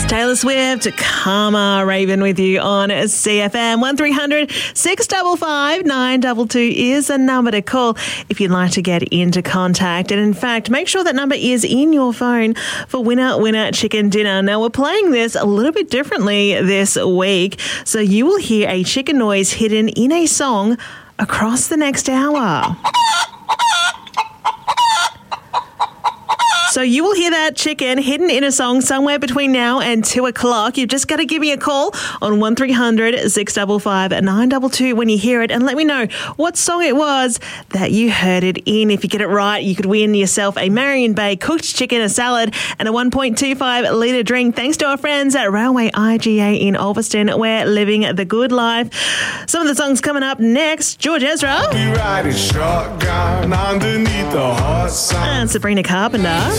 Taylor Swift, Karma, Raven with you on CFM. 1300 655 922 is a number to call if you'd like to get into contact. And in fact, make sure that number is in your phone for Winner Chicken Dinner. Now, we're playing this a little bit differently this week, so you will hear a chicken noise hidden in a song across the next hour. So you will hear that chicken hidden in a song somewhere between now and 2 o'clock. You've just got to give me a call on 1300 655 922 when you hear it and let me know what song it was that you heard it in. If you get it right, you could win yourself a Marion Bay cooked chicken, a salad and a 1.25 litre drink thanks to our friends at Railway IGA in Ulverston. We're living the good life. Some of the songs coming up next. George Ezra. Be riding shotgun underneath the hot sun. And Sabrina Carpenter.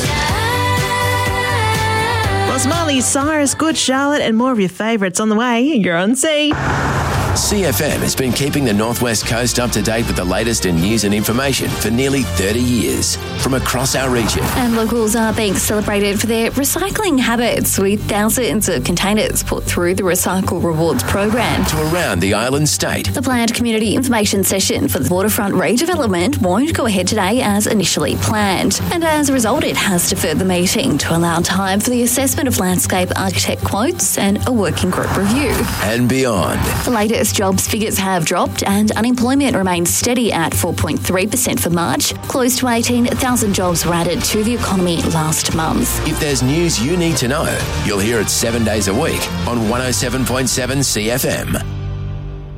Plus Miley Cyrus, Good Charlotte, and more of your favourites on the way. You're on C. CFM has been keeping the Northwest Coast up to date with the latest in news and information for nearly 30 years from across our region. And locals are being celebrated for their recycling habits with thousands of containers put through the Recycle Rewards program. To around the island state. The planned community information session for the waterfront redevelopment won't go ahead today as initially planned. And as a result, it has deferred the meeting to allow time for the assessment of landscape architect quotes and a working group review. And beyond. The latest jobs figures have dropped and unemployment remains steady at 4.3% for March. Close to 18,000 jobs were added to the economy last month. If there's news you need to know, you'll hear it 7 days a week on 107.7 CFM.